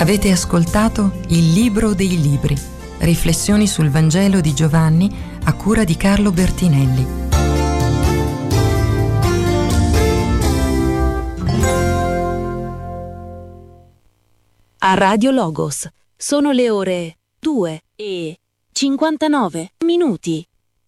Avete ascoltato Il Libro dei Libri, riflessioni sul Vangelo di Giovanni a cura di Carlo Bertinelli. A Radio Logos sono le ore 2:59.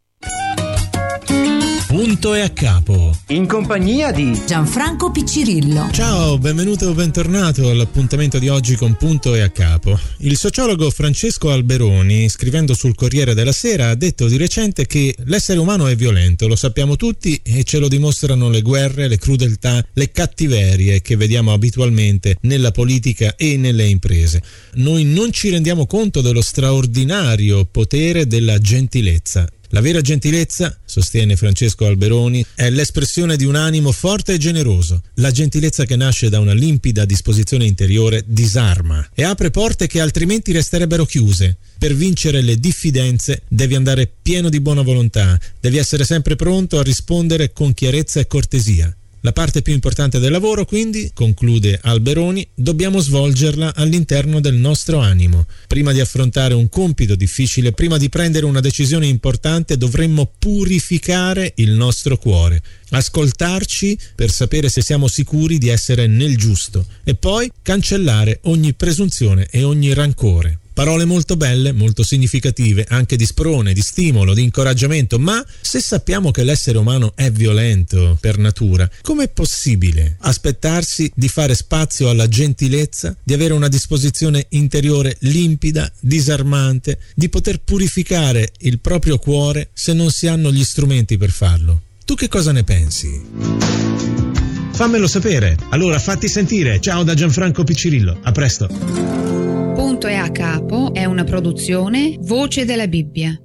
Punto e a capo. In compagnia di Gianfranco Piccirillo. Ciao, benvenuto o bentornato all'appuntamento di oggi con Punto e a capo. Il sociologo Francesco Alberoni, scrivendo sul Corriere della Sera, ha detto di recente che l'essere umano è violento, lo sappiamo tutti e ce lo dimostrano le guerre, le crudeltà, le cattiverie che vediamo abitualmente nella politica e nelle imprese. Noi non ci rendiamo conto dello straordinario potere della gentilezza. La vera gentilezza, sostiene Francesco Alberoni, è l'espressione di un animo forte e generoso. La gentilezza che nasce da una limpida disposizione interiore disarma e apre porte che altrimenti resterebbero chiuse. Per vincere le diffidenze devi andare pieno di buona volontà, devi essere sempre pronto a rispondere con chiarezza e cortesia. La parte più importante del lavoro, quindi, conclude Alberoni, dobbiamo svolgerla all'interno del nostro animo. Prima di affrontare un compito difficile, prima di prendere una decisione importante, dovremmo purificare il nostro cuore, ascoltarci per sapere se siamo sicuri di essere nel giusto e poi cancellare ogni presunzione e ogni rancore. Parole molto belle, molto significative, anche di sprone, di stimolo, di incoraggiamento, ma se sappiamo che l'essere umano è violento per natura, com'è possibile aspettarsi di fare spazio alla gentilezza, di avere una disposizione interiore limpida, disarmante, di poter purificare il proprio cuore se non si hanno gli strumenti per farlo? Tu che cosa ne pensi? Fammelo sapere. Allora fatti sentire. Ciao da Gianfranco Piccirillo. A presto. Punto e a capo è una produzione Voce della Bibbia.